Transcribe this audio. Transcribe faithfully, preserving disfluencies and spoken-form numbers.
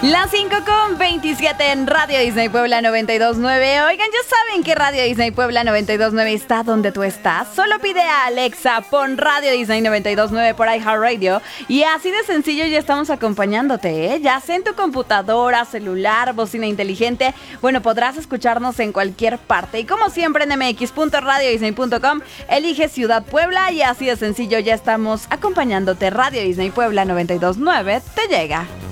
Las cinco con veintisiete en Radio Disney Puebla noventa y dos punto nueve. Oigan, ya saben que Radio Disney Puebla noventa y dos punto nueve está donde tú estás. Solo pide a Alexa, pon Radio Disney noventa y dos punto nueve por iHeartRadio y así de sencillo ya estamos acompañándote, ¿eh? Ya sea en tu computadora, celular, bocina inteligente, bueno, podrás escucharnos en cualquier parte. Y como siempre en m x punto radio disney punto com, elige Ciudad Puebla y así de sencillo ya estamos acompañándote. Radio Disney Puebla noventa y dos punto nueve te llega.